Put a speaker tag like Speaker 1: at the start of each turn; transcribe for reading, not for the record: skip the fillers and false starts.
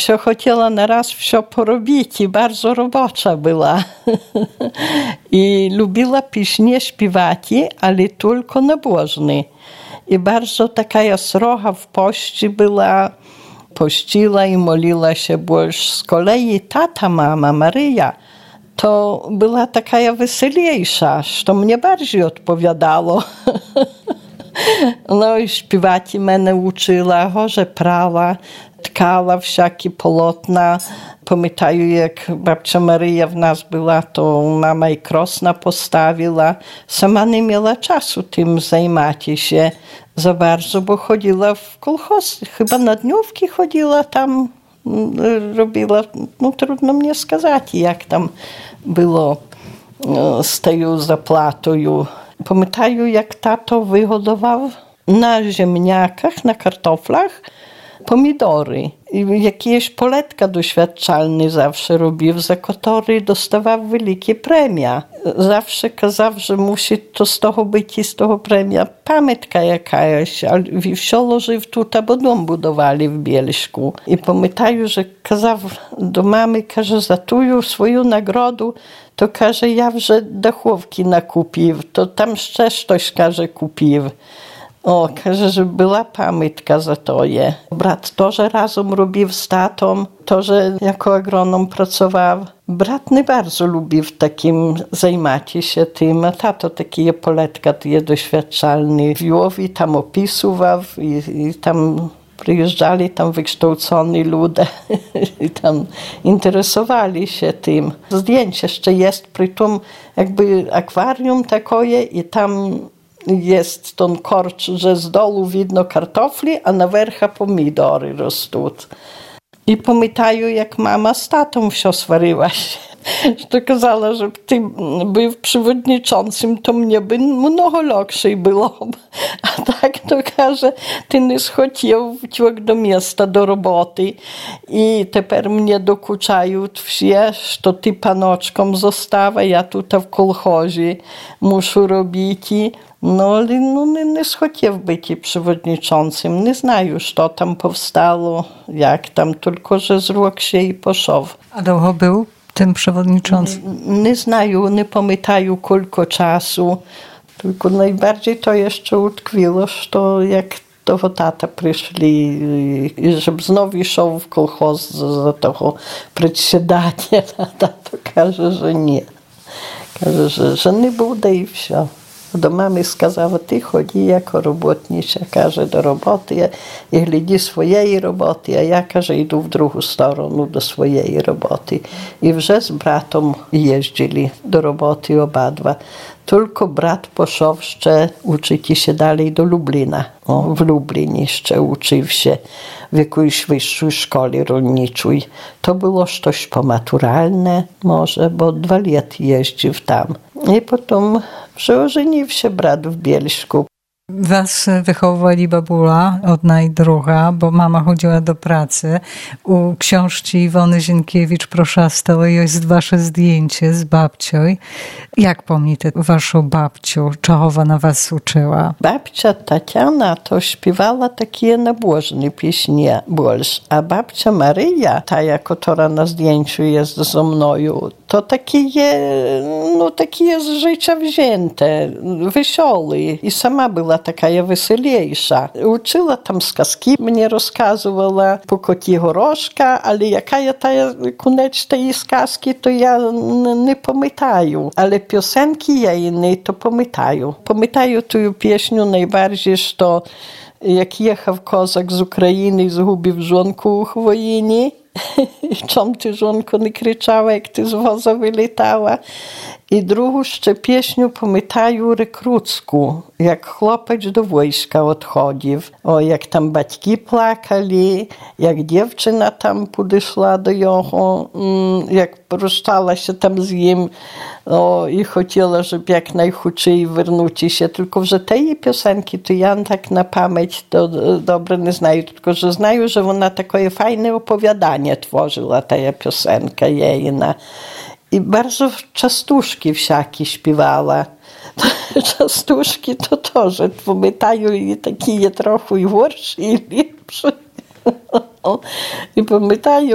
Speaker 1: Все хотіла нараз все поробити, і bardzo robocza była. I lubiła piśnie śpiewać, ale tylko nabożne. I bardzo taka sroga w pości była, pościła i modliła się больше. Z kolei tata mama Maryja to była taka weselejsza, co mnie bardziej odpowiadało. No i śpiewać mnie uczyła, że prała, tkała wszelkie polotna. Pamiętam, jak babcia Maryja w nas była, to mama i krosna postawiła. Sama nie miała czasu tym zajmować się za bardzo, bo chodziła w kolchoz. Chyba na dniówki chodziła tam, robiła, no trudno mnie сказать, jak tam było z tą zapłatą. Pamiętam, jak tato wyhodował na ziemniakach, na kartoflach pomidory. I jakieś poletka doświadczalne zawsze robił, za które dostawał wielkie premie. Zawsze kazał, że musi to z tego być i z tego premia. Pamiętka jakaś, ale wsiolo żył tutaj, bo dom budowali w Bielsku. I pamiętam, że kazał do mamy, każe, za tą swoją nagrodę, to każe, ja że dachówki nakupił, to tam jeszcze coś każe kupił. O, każe, że była pamiętka za to je. Brat też razem robił z tatą, też jako agronom pracował. Brat nie bardzo lubił takim zajmować się tym, a tato takie poletka, takie doświadczalne wziął i tam opisywał i tam przyjeżdżali tam wykształceni ludzie i tam interesowali się tym. Zdjęcie jeszcze jest przy tym jakby akwarium takie i tam jest ten korcz, że z dołu widno kartofli, a na wercha pomidory rosną. I pamiętam, jak mama z tatą się swariła się. To kazała, że ty był przewodniczącym, to mnie by mnogo lepiej było. A tak to każe, ty nie schodził wciąż do miasta, do roboty. I teraz mnie dokuczają wsie, że ty panoczkom zostawa, ja tutaj w kolchozie muszę robić. No, ale nie schodził być przewodniczącym. Nie znają, co tam powstało, jak tam, tylko że zrłok się i poszedł.
Speaker 2: A długo był tym przewodniczącym?
Speaker 1: Nie znają, nie pamiętają, koliko czasu. Tylko najbardziej to jeszcze utkwiło, że jak do tata przyszli, żeby znowu szedł w kolchoz za tego przedsiadania, tata to każe, że nie. Każe, że nie będzie i все. Do mamy сказала, ty chodzi jako robotnicza, każe, do roboty i glядzi swojej roboty, a ja, każe, idę w drugą stronę do swojej roboty. I wrze z bratem jeździli do roboty obadwa. Tylko brat poszedł jeszcze uczyć się dalej do Lublina. O, w Lublinie jeszcze uczył się w jakiejś wyższej szkole rolniczej. To było coś pomaturalne może, bo 2 lata jeździł tam. I potem żenił się brat w Bielsku.
Speaker 2: Was wychowywali babula, jedna i druga, bo mama chodziła do pracy. U książki Iwony Zienkiewicz-Proszastej jest wasze zdjęcie z babcią. Jak pomnicie waszą babciu? Czego ona was uczyła?
Speaker 1: Babcia Tatiana to śpiewała takie nabożne pieśnie больше, a babcia Maryja, ta, która na zdjęciu jest ze mną, to takie z życia wzięte, wesołe. I sama była taka weselejsza. Uczyła tam сказки, mnie rozkazywała po kocie Goroszka, ale jaka ta konecz tej сказки, to ja nie pamiętam. Ale piosenki jej to pamiętam. Pamiętam tę pieśnię najbardziej, że jak jechał kozak z Ukrainy i zgubił żonku u chwoini, czym ty żonko nie krzyczała, jak ty z woza wylitała. I drugą jeszcze pieśnię pamiętam rekrucką, jak chłopiec do wojska odchodził. O, jak tam батьки płakali, jak dziewczyna tam podeszła do jego, jak rozstała się tam z nim i chciała, żeby jak najchutciej wrócić się. Tylko, że tej piosenki to ja tak na pamięć to dobrze nie znaję, tylko, że znaję, że ona takie fajne opowiadanie tworzyła, ta piosenka jej. I bardzo czastuszki wszakie śpiewała. Czastuszki to też, pamiętają i takie trochę i gorsze, i lepsze. I pamiętają